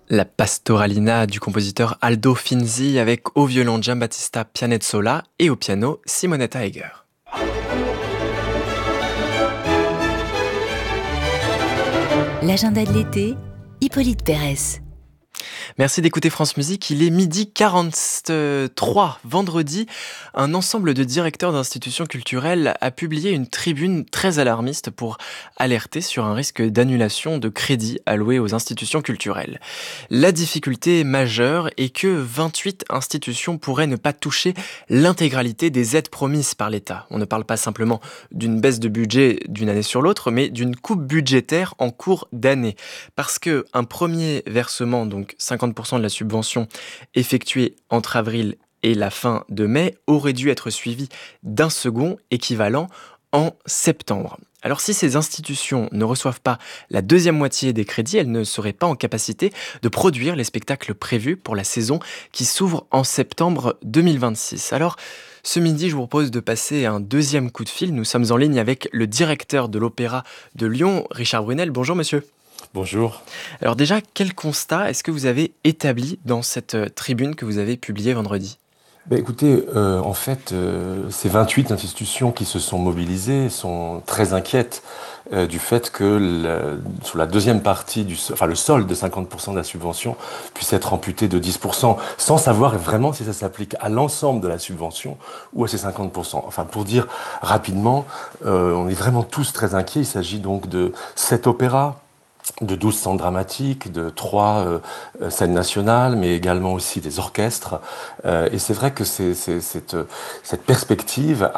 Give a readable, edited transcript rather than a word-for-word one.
La Pastoralina du compositeur Aldo Finzi avec au violon Giambattista Pianezzola et au piano Simonetta Egger. L'agenda de l'été, Hippolyte Pérez. Merci d'écouter France Musique, il est 12h43. Vendredi, un ensemble de directeurs d'institutions culturelles a publié une tribune très alarmiste pour alerter sur un risque d'annulation de crédits alloués aux institutions culturelles. La difficulté majeure est que 28 institutions pourraient ne pas toucher l'intégralité des aides promises par l'État. On ne parle pas simplement d'une baisse de budget d'une année sur l'autre, mais d'une coupe budgétaire en cours d'année. Parce qu'un premier versement, donc 50% de la subvention effectuée entre avril et la fin de mai, aurait dû être suivi d'un second équivalent en septembre. Alors si ces institutions ne reçoivent pas la deuxième moitié des crédits, elles ne seraient pas en capacité de produire les spectacles prévus pour la saison qui s'ouvre en septembre 2026. Alors ce midi, je vous propose de passer un deuxième coup de fil. Nous sommes en ligne avec le directeur de l'Opéra de Lyon, Richard Brunel. Bonjour monsieur. Bonjour. Alors déjà, quel constat est-ce que vous avez établi dans cette tribune que vous avez publiée vendredi ? Écoutez, en fait, ces 28 institutions qui se sont mobilisées sont très inquiètes du fait que sur la deuxième partie, le solde de 50% de la subvention puisse être amputé de 10%, sans savoir vraiment si ça s'applique à l'ensemble de la subvention ou à ces 50%. Enfin, pour dire rapidement, on est vraiment tous très inquiets. Il s'agit donc de 7 opéras, de 12 centres dramatiques, de 3 scènes nationales, mais également aussi des orchestres. Et c'est vrai que cette perspective